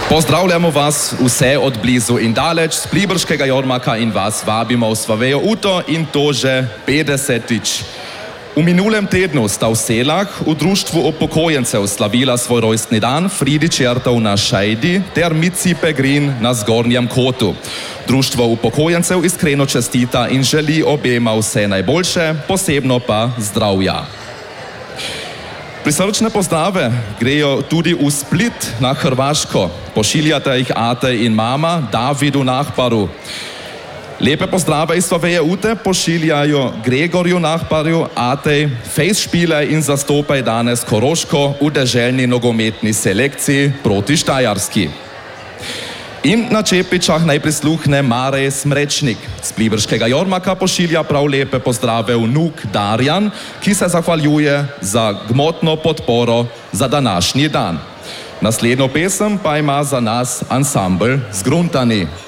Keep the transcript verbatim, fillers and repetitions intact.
Pozdravljamo vas vse od blizu in daleč z pliberškega jarmarka in vas vabimo v Slovejo Uto in to že petdesetič. V minulem tednu sta v Selah v društvu upokojencev slavila svoj rojstni dan Fridi Čertov na Šajdi ter Mici Pegrin na Zgornjem kotu. Društvo upokojencev iskreno čestita in želi obema vse najboljše, posebno pa zdravja. Prisrčne pozdrave grejo tudi v Split na Hrvaško. Pošiljata jih ate in mama Davidu Nahparu. Lepe pozdrave iz Sloveje Ute pošiljajo Gregorju Nahparju, Atej, fejšpile in zastopaj danes Koroško v deželni nogometni selekciji proti Štajarski. In na Čepičah naj prisluhne Marej Smrečnik. Z pliberškega jarmarka pošilja prav lepe pozdrave vnuk Darjan, ki se zahvaljuje za gmotno podporo za današnji dan. Naslednjo pesem pa ima za nas ansambel Zgruntani.